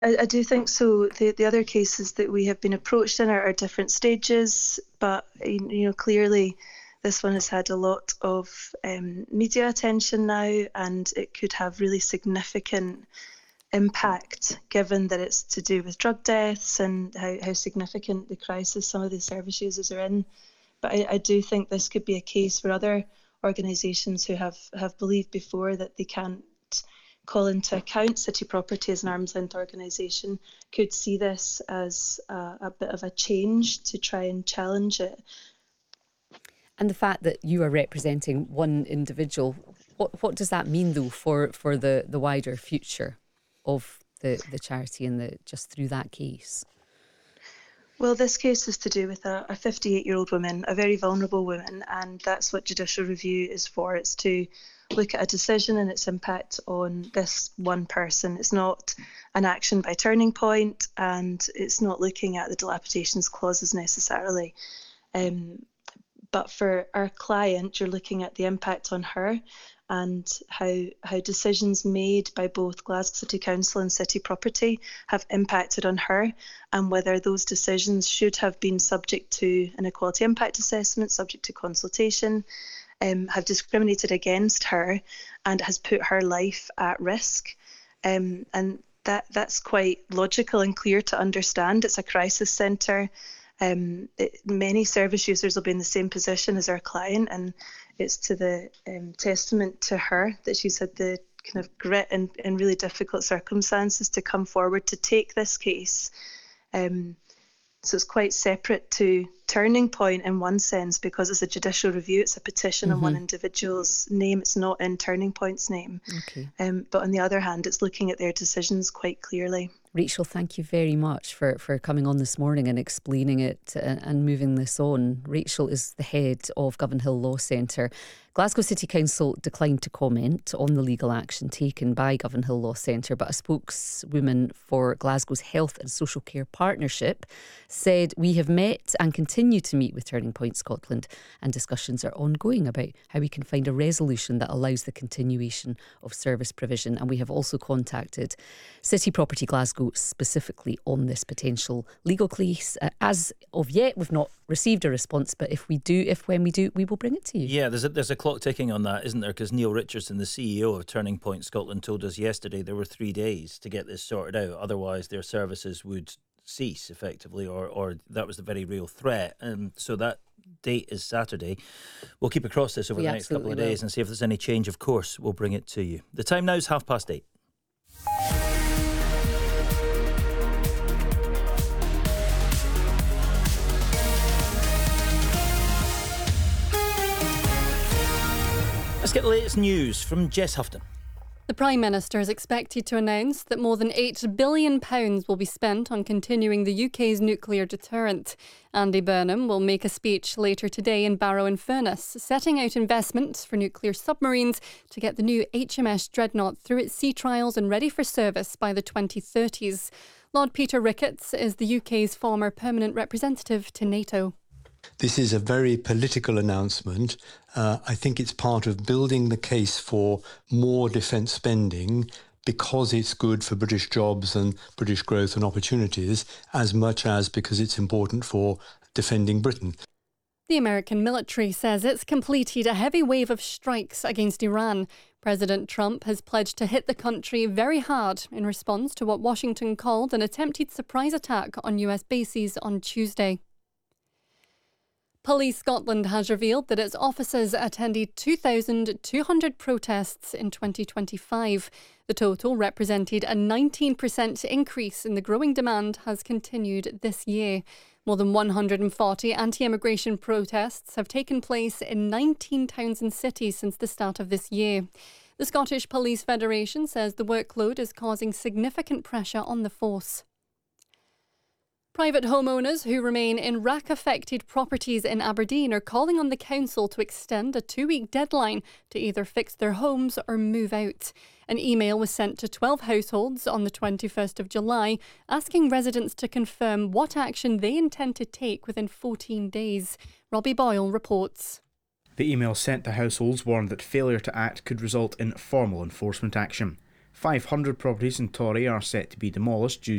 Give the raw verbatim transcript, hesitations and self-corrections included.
I, I do think so. The the other cases that we have been approached in are, are different stages, but you know clearly this one has had a lot of um, media attention now, and it could have really significant impact given that it's to do with drug deaths and how, how significant the crisis some of the service users are in. But I, I do think this could be a case where other organisations who have, have believed before that they can't call into account City Property as an arm's length organisation could see this as a, a bit of a change to try and challenge it. And the fact that you are representing one individual, what what does that mean though for, for the, the wider future of the, the charity and the just through that case? Well, this case is to do with a, a fifty-eight-year-old woman, a very vulnerable woman, and that's what judicial review is for. It's to look at a decision and its impact on this one person. It's not an action by Turning Point, and it's not looking at the dilapidations clauses necessarily. Um, but for our client, you're looking at the impact on her and how how decisions made by both Glasgow City Council and City Property have impacted on her, and whether those decisions should have been subject to an equality impact assessment, subject to consultation, um, have discriminated against her and has put her life at risk. Um, and that that's quite logical and clear to understand. It's a crisis centre. Um, it, many service users will be in the same position as our client, and it's to the um, testament to her that she's had the kind of grit in, in really difficult circumstances to come forward to take this case. Um, so it's quite separate to Turning Point in one sense, because it's a judicial review, it's a petition mm-hmm. on one individual's name, it's not in Turning Point's name. Okay. Um, but on the other hand, it's looking at their decisions quite clearly. Rachel, thank you very much for, for coming on this morning and explaining it and, and moving this on. Rachel is the head of Govanhill Law Centre. Glasgow City Council declined to comment on the legal action taken by Govanhill Law Centre, but a spokeswoman for Glasgow's Health and Social Care Partnership said, "We have met and continue to meet with Turning Point Scotland, and discussions are ongoing about how we can find a resolution that allows the continuation of service provision. And we have also contacted City Property Glasgow specifically on this potential legal case. Uh, as of yet, we've not received a response, but if we do, if when we do, we will bring it to you." Yeah, there's a, there's a clock ticking on that, isn't there? Because Neil Richardson, the C E O of Turning Point Scotland, told us yesterday there were three days to get this sorted out. Otherwise, their services would cease effectively, or or that was the very real threat. And so that date is Saturday. We'll keep across this over we the next couple of days will. and see if there's any change. Of course, we'll bring it to you. The time now is half past eight. Let's get the latest news from Jess Houghton. The Prime Minister is expected to announce that more than eight billion pounds will be spent on continuing the U K's nuclear deterrent. Andy Burnham will make a speech later today in Barrow-in-Furness, setting out investments for nuclear submarines to get the new H M S Dreadnought through its sea trials and ready for service by the twenty thirties. Lord Peter Ricketts is the U K's former permanent representative to NATO. This is a very political announcement. Uh, I think it's part of building the case for more defence spending because it's good for British jobs and British growth and opportunities, as much as because it's important for defending Britain. The American military says it's completed a heavy wave of strikes against Iran. President Trump has pledged to hit the country very hard in response to what Washington called an attempted surprise attack on U S bases on Tuesday. Police Scotland has revealed that its officers attended two thousand two hundred protests in twenty twenty-five. The total represented a nineteen percent increase, and the growing demand has continued this year. More than one hundred forty anti-immigration protests have taken place in nineteen towns and cities since the start of this year. The Scottish Police Federation says the workload is causing significant pressure on the force. Private homeowners who remain in R A C-affected properties in Aberdeen are calling on the council to extend a two-week deadline to either fix their homes or move out. An email was sent to twelve households on the twenty-first of July asking residents to confirm what action they intend to take within fourteen days. Robbie Boyle reports. The email sent to households warned that failure to act could result in formal enforcement action. five hundred properties in Torry are set to be demolished due